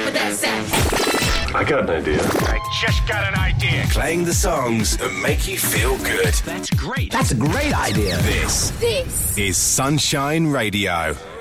with that sax. I got an idea. I just got an idea. Playing the songs that make you feel good. That's great. That's a great idea. This This is Sunshine Radio.